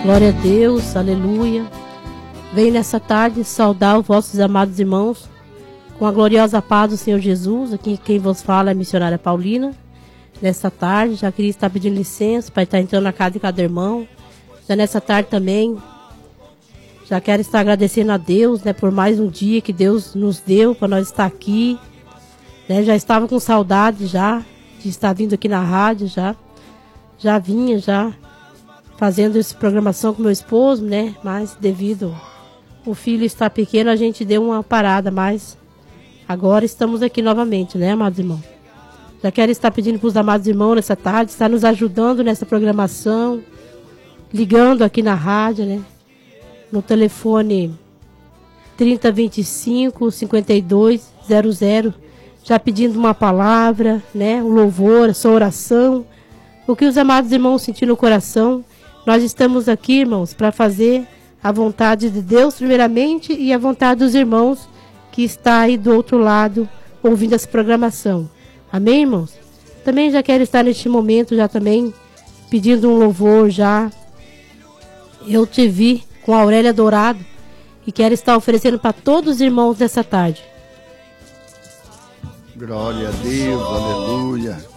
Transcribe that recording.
Glória a Deus, aleluia. Venho nessa tarde saudar os vossos amados irmãos com a gloriosa paz do Senhor Jesus. Aqui quem vos fala é a missionária Paulina. Nessa tarde, já queria estar pedindo licença para estar entrando na casa de cada irmão. Já nessa tarde também, já quero estar agradecendo a Deus, né, por mais um dia que Deus nos deu para nós estar aqui. Né, já estava com saudade já de estar vindo aqui na rádio, já vinha fazendo essa programação com meu esposo, né, mas devido o filho estar pequeno, a gente deu uma parada, mas agora estamos aqui novamente, né, amados irmãos? Já quero estar pedindo para os amados irmãos nessa tarde, estar nos ajudando nessa programação, ligando aqui na rádio, né, no telefone 3025-5200, já pedindo uma palavra, né, um louvor, a sua oração, o que os amados irmãos sentiram no coração. Nós estamos aqui, irmãos, para fazer a vontade de Deus primeiramente e a vontade dos irmãos que está aí do outro lado ouvindo essa programação. Amém, irmãos? Também já quero estar neste momento já também pedindo um louvor já. Eu te vi com a Aurélia Dourado e quero estar oferecendo para todos os irmãos dessa tarde. Glória a Deus, aleluia.